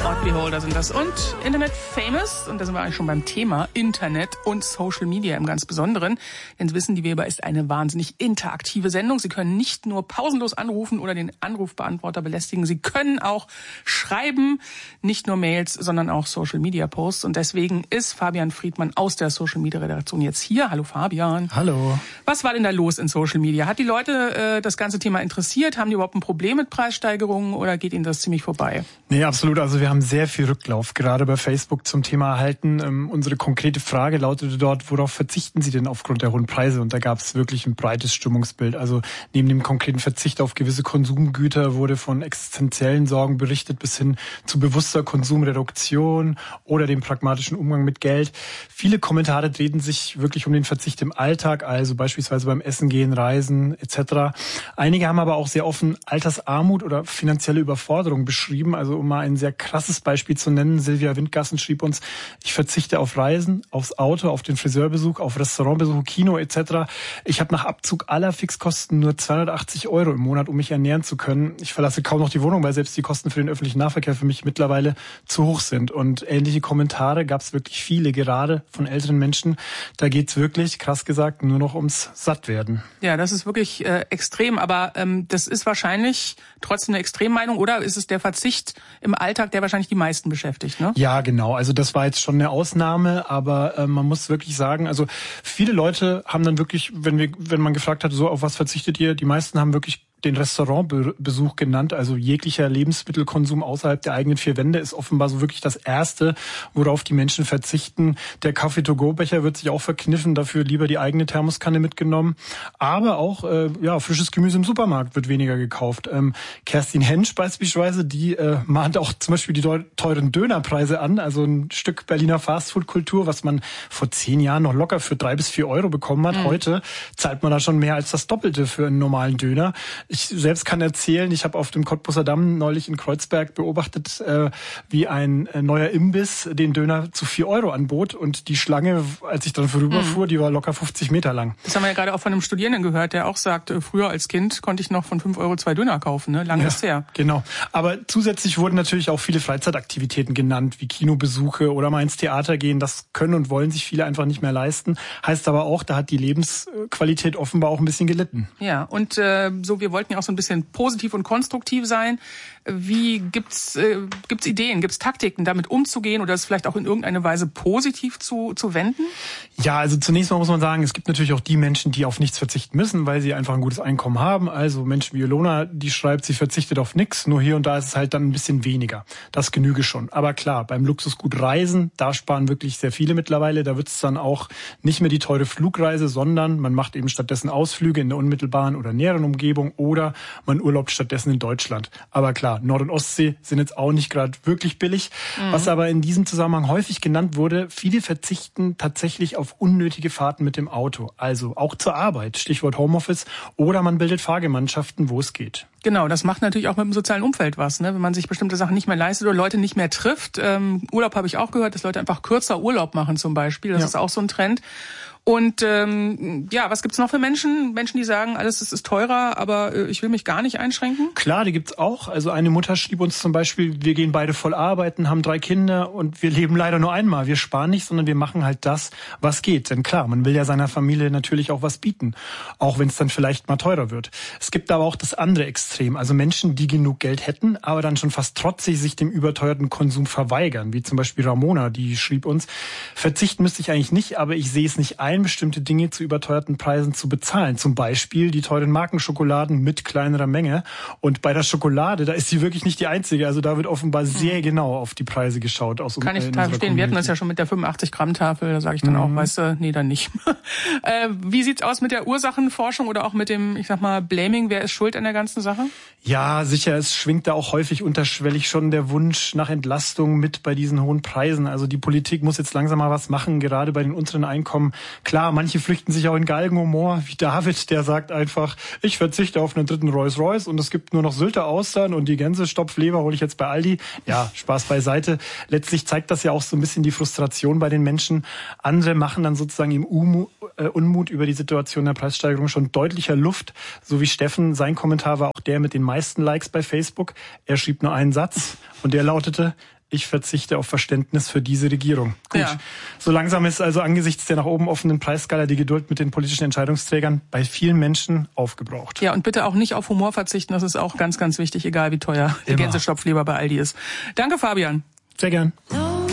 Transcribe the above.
Odd Beholder sind das. Und Internet Famous, und da sind wir eigentlich schon beim Thema Internet und Social Media im ganz Besonderen. Denn Sie wissen, die Weber ist eine wahnsinnig interaktive Sendung. Sie können nicht nur pausenlos anrufen oder den Anrufbeantworter belästigen. Sie können auch schreiben, nicht nur Mails, sondern auch Social Media Posts. Und deswegen ist Fabian Friedmann aus der Social Media Redaktion jetzt hier. Hallo Fabian. Hallo. Was war denn da los in Social Media? Hat die Leute das ganze Thema interessiert? Haben die überhaupt ein Problem mit Preissteigerungen oder geht ihnen das ziemlich vorbei? Nee, absolut. Also wir haben sehr viel Rücklauf, gerade bei Facebook zum Thema erhalten. Unsere konkrete Frage lautete dort, worauf verzichten Sie denn aufgrund der hohen Preise? Und da gab es wirklich ein breites Stimmungsbild. Also neben dem konkreten Verzicht auf gewisse Konsumgüter wurde von existenziellen Sorgen berichtet bis hin zu bewusster Konsumreduktion oder dem pragmatischen Umgang mit Geld. Viele Kommentare drehten sich wirklich um den Verzicht im Alltag, also beispielsweise beim Essen gehen, Reisen etc. Einige haben aber auch sehr offen Altersarmut oder finanzielle Überforderung beschrieben. Also um mal ein sehr krasses Beispiel zu nennen, Silvia Windgassen schrieb uns, ich verzichte auf Reisen, aufs Auto, auf den Friseurbesuch, auf Restaurantbesuch, Kino etc. Ich habe nach Abzug aller Fixkosten nur 280 € im Monat, um mich ernähren zu können. Ich verlasse kaum noch die Wohnung, weil selbst die Kosten für den öffentlichen Nahverkehr für mich mittlerweile zu hoch sind. Und ähnliche Kommentare gab es wirklich viele, gerade von älteren Menschen. Da geht's wirklich, krass gesagt, nur noch ums Sattwerden. Ja, das ist wirklich extrem, aber das ist wahrscheinlich trotzdem eine Extremmeinung, oder ist es der Verzicht im Alltag, der wahrscheinlich die meisten beschäftigt, ne? Ja, genau. Also das war jetzt schon eine Ausnahme, aber man muss wirklich sagen, also viele Leute haben dann wirklich, wenn man gefragt hat, so auf was verzichtet ihr, die meisten haben wirklich den Restaurantbesuch genannt, also jeglicher Lebensmittelkonsum außerhalb der eigenen vier Wände ist offenbar so wirklich das Erste, worauf die Menschen verzichten. Der Kaffee-to-go-Becher wird sich auch verkniffen, dafür lieber die eigene Thermoskanne mitgenommen. Aber auch frisches Gemüse im Supermarkt wird weniger gekauft. Kerstin Hensch beispielsweise, die mahnt auch zum Beispiel die teuren Dönerpreise an, also ein Stück Berliner Fastfood-Kultur, was man vor 10 Jahren noch locker für 3 bis 4 € bekommen hat. Heute zahlt man da schon mehr als das Doppelte für einen normalen Döner. Ich selbst kann erzählen, ich habe auf dem Cottbuser Damm neulich in Kreuzberg beobachtet, wie ein neuer Imbiss den Döner zu 4 € anbot und die Schlange, als ich dann vorüberfuhr, die war locker 50 Meter lang. Das haben wir ja gerade auch von einem Studierenden gehört, der auch sagt, früher als Kind konnte ich noch von 5 € 2 Döner kaufen, ne? Lange ist her. Genau. Aber zusätzlich wurden natürlich auch viele Freizeitaktivitäten genannt, wie Kinobesuche oder mal ins Theater gehen. Das können und wollen sich viele einfach nicht mehr leisten. Heißt aber auch, da hat die Lebensqualität offenbar auch ein bisschen gelitten. Ja, und wir wollten ja auch so ein bisschen positiv und konstruktiv sein. Wie gibt's Ideen, gibt's Taktiken, damit umzugehen oder es vielleicht auch in irgendeine Weise positiv zu wenden? Ja, also zunächst mal muss man sagen, es gibt natürlich auch die Menschen, die auf nichts verzichten müssen, weil sie einfach ein gutes Einkommen haben. Also Menschen wie Ilona, die schreibt, sie verzichtet auf nichts, nur hier und da ist es halt dann ein bisschen weniger. Das genüge schon. Aber klar, beim Luxusgut Reisen, da sparen wirklich sehr viele mittlerweile. Da wird es dann auch nicht mehr die teure Flugreise, sondern man macht eben stattdessen Ausflüge in der unmittelbaren oder näheren Umgebung oder man urlaubt stattdessen in Deutschland. Aber klar, Nord- und Ostsee sind jetzt auch nicht gerade wirklich billig. Was aber in diesem Zusammenhang häufig genannt wurde, viele verzichten tatsächlich auf unnötige Fahrten mit dem Auto. Also auch zur Arbeit, Stichwort Homeoffice, oder man bildet Fahrgemeinschaften, wo es geht. Genau, das macht natürlich auch mit dem sozialen Umfeld was, ne? Wenn man sich bestimmte Sachen nicht mehr leistet oder Leute nicht mehr trifft. Urlaub habe ich auch gehört, dass Leute einfach kürzer Urlaub machen zum Beispiel. Das ist auch so ein Trend. Und was gibt's noch für Menschen, die sagen, alles ist teurer, aber ich will mich gar nicht einschränken? Klar, die gibt's auch. Also eine Mutter schrieb uns zum Beispiel, wir gehen beide voll arbeiten, haben 3 Kinder und wir leben leider nur einmal. Wir sparen nicht, sondern wir machen halt das, was geht. Denn klar, man will ja seiner Familie natürlich auch was bieten, auch wenn es dann vielleicht mal teurer wird. Es gibt aber auch das andere Extrem, also Menschen, die genug Geld hätten, aber dann schon fast trotzig sich dem überteuerten Konsum verweigern, wie zum Beispiel Ramona, die schrieb uns, verzichten müsste ich eigentlich nicht, aber ich sehe es nicht ein, bestimmte Dinge zu überteuerten Preisen zu bezahlen. Zum Beispiel die teuren Markenschokoladen mit kleinerer Menge. Und bei der Schokolade, da ist sie wirklich nicht die einzige. Also da wird offenbar sehr genau auf die Preise geschaut. Kann ich total verstehen. Wir hatten das ja schon mit der 85-Gramm-Tafel. Da sage ich dann auch, weißt du, nee, dann nicht. Wie sieht's aus mit der Ursachenforschung oder auch mit dem, ich sag mal, Blaming? Wer ist schuld an der ganzen Sache? Ja, sicher. Es schwingt da auch häufig unterschwellig schon der Wunsch nach Entlastung mit bei diesen hohen Preisen. Also die Politik muss jetzt langsam mal was machen, gerade bei den unteren Einkommen. Klar, manche flüchten sich auch in Galgenhumor, wie David, der sagt einfach, ich verzichte auf einen 3. Rolls-Royce und es gibt nur noch Sylter Austern und die Gänsestopfleber hole ich jetzt bei Aldi. Ja, Spaß beiseite. Letztlich zeigt das ja auch so ein bisschen die Frustration bei den Menschen. Andere machen dann sozusagen im Unmut über die Situation der Preissteigerung schon deutlicher Luft. So wie Steffen, sein Kommentar war auch der mit den meisten Likes bei Facebook. Er schrieb nur einen Satz und der lautete, ich verzichte auf Verständnis für diese Regierung. Gut, ja. So langsam ist also angesichts der nach oben offenen Preisskala die Geduld mit den politischen Entscheidungsträgern bei vielen Menschen aufgebraucht. Ja, und bitte auch nicht auf Humor verzichten, das ist auch ganz, ganz wichtig, egal wie teuer der Gänsestopfleber bei Aldi ist. Danke, Fabian. Sehr gern.